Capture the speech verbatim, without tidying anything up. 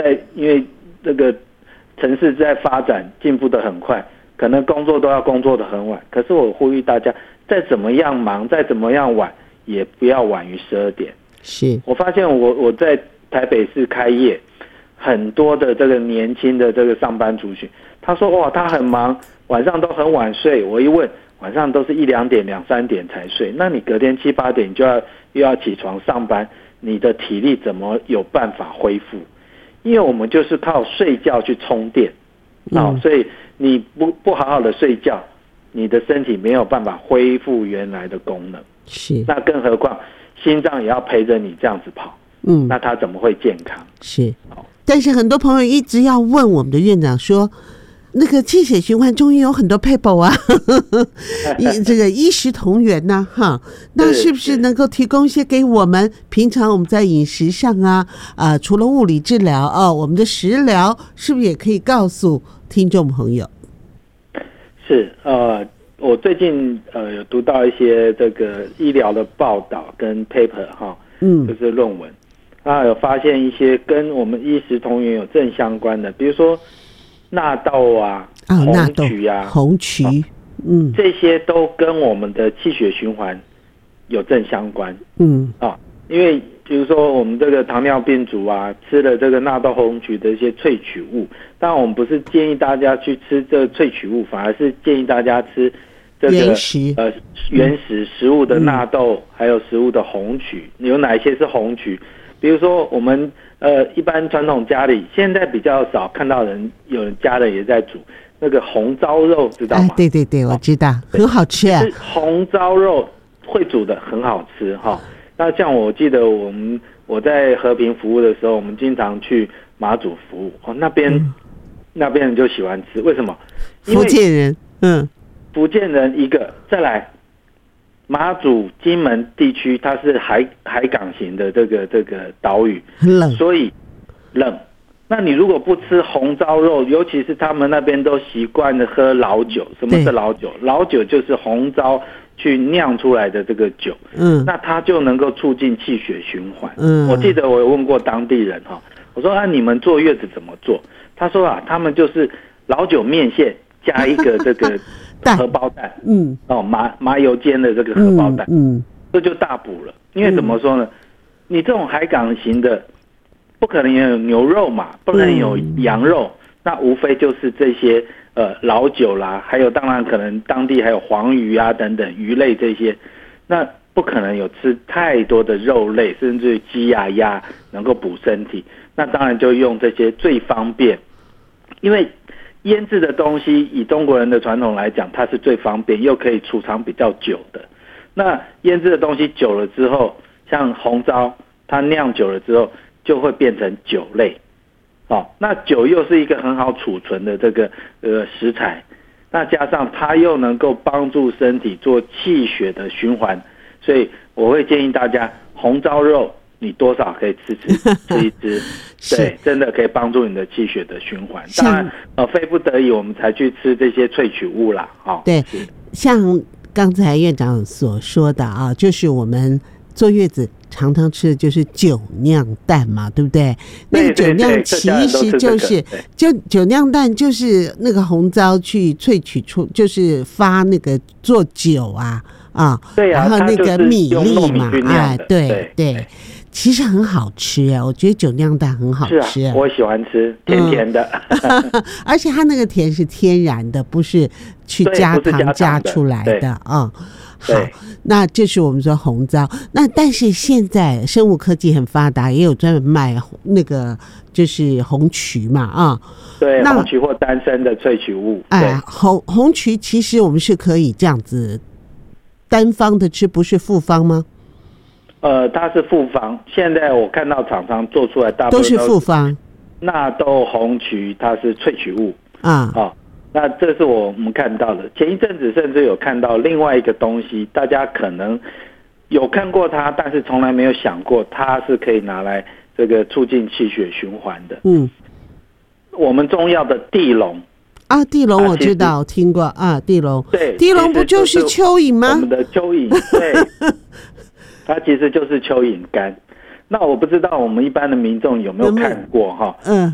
在因为这个城市在发展进步的很快，可能工作都要工作的很晚。可是我呼吁大家，再怎么样忙，再怎么样晚，也不要晚于十二点。 是我发现我我在台北市开业，很多的这个年轻的这个上班族群，他说哇他很忙，晚上都很晚睡。我一问，晚上都是一两点、两三点才睡，那你隔天七八点就要又要起床上班，你的体力怎么有办法恢复？因为我们就是靠睡觉去充电，哦嗯、所以你不不好好的睡觉，你的身体没有办法恢复原来的功能。 是， 那更何况心脏也要陪着你这样子跑，嗯，那他怎么会健康？ 是，但是很多朋友一直要问我们的院长说，那个气血循环中医有很多 paper 啊，这个医食同源呐、啊，哈，那是不是能够提供一些给我们？平常我们在饮食上啊，啊、呃，除了物理治疗啊，我们的食疗是不是也可以告诉听众朋友？ 是，呃，我最近呃有读到一些这个医疗的报道跟 paper 哈，嗯，就是论文，啊，有发现一些跟我们医食同源有正相关的，比如说纳豆啊、 哦、 红曲啊、 红曲，嗯， 这些都跟我们的气血循环有正相关，嗯啊，因为比如说我们这个糖尿病族啊，吃了这个纳豆红曲的一些萃取物，当然我们不是建议大家去吃这个萃取物，反而是建议大家吃这个原食呃原始食物的纳豆，嗯、还有食物的红曲，有哪一些是红曲？比如说我们呃一般传统家里现在比较少看到人有人家人也在煮那个红糟肉，知道吗？ 哎、对对对，我知道，很好吃啊。 红糟肉会煮的很好吃哈。那像我记得我们我在和平服务的时候，我们经常去马祖服务哦，那边、嗯、那边人就喜欢吃，为什么？ 福建人，嗯， 福建人一个，再来。马祖、金门地区，它是海海港型的这个这个岛屿， 很冷， 所以冷。那你如果不吃红糟肉，尤其是他们那边都习惯的喝老酒。什么是老酒？老酒就是红糟去酿出来的这个酒，嗯，那它就能够促进气血循环。嗯，我记得我有问过当地人哈，我说啊，你们坐月子怎么做？他说啊，他们就是老酒面线加一个这个。荷包蛋，嗯，哦，麻麻油煎的这个荷包蛋，嗯，嗯这就大补了。因为怎么说呢？嗯、你这种海港型的，不可能有牛肉嘛，不可能有羊肉，嗯、那无非就是这些呃老酒啦，还有当然可能当地还有黄鱼啊等等鱼类这些，那不可能有吃太多的肉类，甚至鸡啊鸭能够补身体。那当然就用这些最方便，因为。腌制的东西以中国人的传统来讲，它是最方便又可以储藏比较久的。那腌制的东西久了之后，像红糟，它酿久了之后就会变成酒类。哦，那酒又是一个很好储存的这个呃食材，那加上它又能够帮助身体做气血的循环，所以我会建议大家红糟肉。你多少可以吃吃吃一吃，对，真的可以帮助你的气血的循环。当然，呃，非不得已我们才去吃这些萃取物啦，哦， 对，像刚才院长所说的啊，就是我们坐月子常常吃的就是酒酿蛋嘛，对不对？那个酒酿其实就是，就酒酿蛋就是那个红糟去萃取出，就是发那个做酒啊啊， 对啊， 然后那个米粒嘛， 哎， 对 对, 对。其实很好吃啊，我觉得酒酿蛋很好吃、啊啊、我喜欢吃甜甜的、 嗯、而且它那个甜是天然的，不是去加糖加出来的啊、嗯。好，那这是我们说红糟。那但是现在生物科技很发达，也有专门卖那个就是红曲嘛啊。 对，红曲或丹参的萃取物。 哎，红红曲其实我们是可以这样子单方的吃，不是复方吗？ 呃，它是复方，现在我看到厂商做出来大部分都是复方。 纳豆红曲它是萃取物啊， 哦，那这是我们看到的。前一阵子甚至有看到另外一个东西，大家可能有看过它，但是从来没有想过它是可以拿来这个促进气血循环的。嗯，我们中药的地龙啊，地龙我知道，听过啊，地龙。 对， 地龙不就是蚯蚓吗？ 我们的蚯蚓，对。它其实就是蚯蚓干，那我不知道我们一般的民众有没有看过哈？嗯，